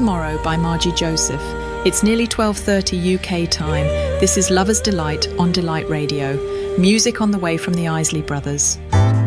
Tomorrow by Margie Joseph. It's nearly 12:30 UK time. This is Lover's Delight on Delight Radio. Music on the way from the Isley Brothers.